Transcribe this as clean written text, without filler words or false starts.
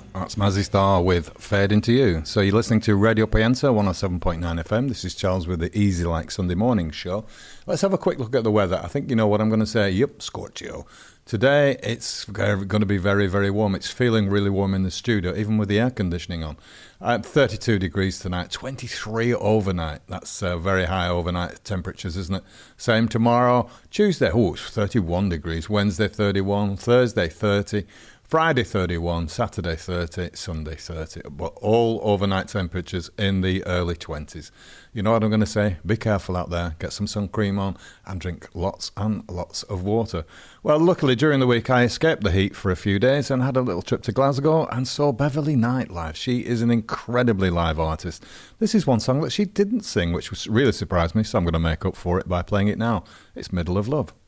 That's Mazzy Star with Fade Into You. So you're listening to Radio Pienza, 107.9 FM. This is Charles with the Easy Like Sunday Morning Show. Let's have a quick look at the weather. I think you know what I'm going to say. Yep, Scorchio. Today, it's going to be very, very warm. It's feeling really warm in the studio, even with the air conditioning on. 32 degrees tonight, 23 overnight. That's very high overnight temperatures, isn't it? Same tomorrow. Tuesday, it's 31 degrees. Wednesday, 31. Thursday, 30. Friday 31, Saturday 30, Sunday 30, but all overnight temperatures in the early 20s. You know what I'm going to say? Be careful out there, get some sun cream on, and drink lots and lots of water. Well, luckily during the week I escaped the heat for a few days and had a little trip to Glasgow and saw Beverly Knight live. She is an incredibly live artist. This is one song that she didn't sing, which really surprised me, so I'm going to make up for it by playing it now. It's Middle of Love.